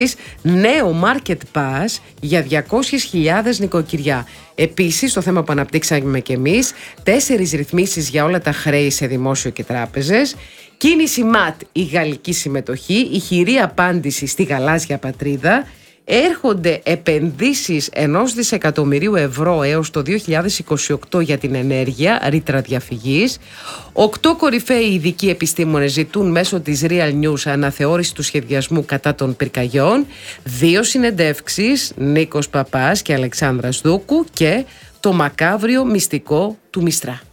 νέο Market Pass για 200.000 νοικοκυριά. Επίσης, το θέμα που αναπτύξαμε και εμείς, 4 ρυθμίσεις για όλα τα χρέη σε δημόσιο και τράπεζες, κίνηση ΜΑΤ, η γαλλική συμμετοχή, ηχηρή απάντηση στη γαλάζια πατρίδα, έρχονται επενδύσεις 1 δισεκατομμυρίου ευρώ έως το 2028 για την ενέργεια, ρήτρα διαφυγής. 8 κορυφαίοι ειδικοί επιστήμονες ζητούν μέσω της Real News αναθεώρηση του σχεδιασμού κατά των πυρκαγιών. 2 συνεντεύξεις, Νίκος Παπάς και Αλεξάνδρας Δούκου, και το μακάβριο μυστικό του Μιστρά.